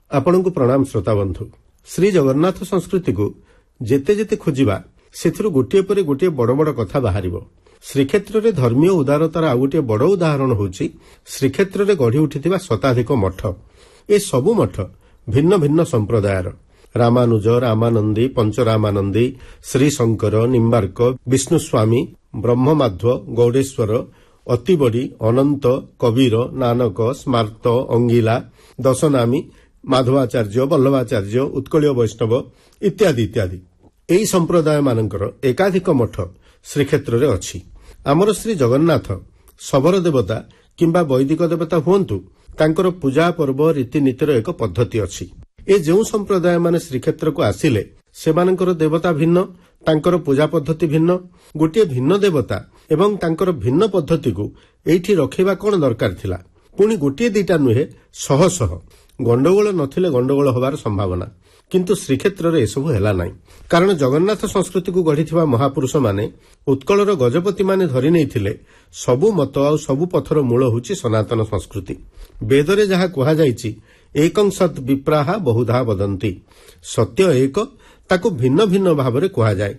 ଆପଣଙ୍କୁ ପ୍ରଣାମ ଶ୍ରୋତା ବନ୍ଧୁ। ଶ୍ରୀ ଜଗନ୍ନାଥ ସଂସ୍କୃତିକୁ ଯେତେ ଯେତେ ଖୋଜିବା ସେଥିରୁ ଗୋଟିଏ ପରେ ଗୋଟିଏ ବଡ଼ ବଡ଼ କଥା ବାହାରିବ। ଶ୍ରୀକ୍ଷେତ୍ରରେ ଧର୍ମୀୟ ଉଦାରତାର ଆଉ ଗୋଟିଏ ବଡ଼ ଉଦାହରଣ ହେଉଛି ଶ୍ରୀକ୍ଷେତ୍ରରେ ଗଢ଼ି ଉଠିଥିବା ଶତାଧିକ ମଠ। ଏ ସବୁ ମଠ ଭିନ୍ନ ଭିନ୍ନ ସମ୍ପ୍ରଦାୟର। ରାମାନୁଜ, ରାମାନନ୍ଦୀ, ପଞ୍ଚରାମାନନ୍ଦୀ, ଶ୍ରୀଶଙ୍କର, ନିମ୍ବାର୍କ, ବିଷ୍ଣୁସ୍ୱାମୀ, ବ୍ରହ୍ମମାଧ୍ବ, ଗୌଡ଼େଶ୍ୱର, ଅତିବଡ଼ି, ଅନନ୍ତ, କବୀର, ନାନକ, ସ୍ମାର୍ତ, ଅଙ୍ଗିଲା, ଦଶନାମୀ, ମାଧବାଚାର୍ଯ୍ୟ, ବଲ୍ଲଭାଚାର୍ଯ୍ୟ, ଉତ୍କଳୀୟ ବୈଷ୍ଣବ ଇତ୍ୟାଦି ଇତ୍ୟାଦି। ଏହି ସମ୍ପ୍ରଦାୟମାନଙ୍କର ଏକାଧିକ ମଠ ଶ୍ରୀକ୍ଷେତ୍ରରେ ଅଛି। ଆମର ଶ୍ରୀ ଜଗନ୍ନାଥ ଶବର ଦେବତା କିମ୍ବା ବୈଦିକ ଦେବତା ହୁଅନ୍ତୁ, ତାଙ୍କର ପୂଜା ପର୍ବ ରୀତିନୀତିର ଏକ ପଦ୍ଧତି ଅଛି। ଏ ଯେଉଁ ସମ୍ପ୍ରଦାୟମାନେ ଶ୍ରୀକ୍ଷେତ୍ରକୁ ଆସିଲେ ସେମାନଙ୍କର ଦେବତା ଭିନ୍ନ, ତାଙ୍କର ପୂଜା ପଦ୍ଧତି ଭିନ୍ନ। ଗୋଟିଏ ଭିନ୍ନ ଦେବତା ଏବଂ ତାଙ୍କର ଭିନ୍ନ ପଦ୍ଧତିକୁ ଏଇଠି ରଖିବା କ'ଣ ଦରକାର ଥିଲା? ପୁଣି ଗୋଟିଏ ଦିଟା ନୁହେଁ, ଶହ ଶହ। ଗଣ୍ଡଗୋଳ ନଥିଲେ ଗଣ୍ଡଗୋଳ ହେବାର ସମ୍ଭାବନା। କିନ୍ତୁ ଶ୍ରୀକ୍ଷେତ୍ରରେ ଏସବୁ ହେଲା ନାହିଁ। କାରଣ ଜଗନ୍ନାଥ ସଂସ୍କୃତିକୁ ଗଢ଼ିଥିବା ମହାପୁରୁଷମାନେ, ଉତ୍କଳର ଗଜପତିମାନେ ଧରି ନେଇଥିଲେ ସବୁ ମତ ଆଉ ସବୁ ପଥର ମୂଳ ହେଉଛି ସନାତନ ସଂସ୍କୃତି। ବେଦରେ ଯାହା କୁହାଯାଇଛି, ଏକଂ ସତ୍ ବିପ୍ରାହା ବହୁଧା ବଦନ୍ତି। ସତ୍ୟ ଏକ, ତାକୁ ଭିନ୍ନ ଭିନ୍ନ ଭାବରେ କୁହାଯାଏ।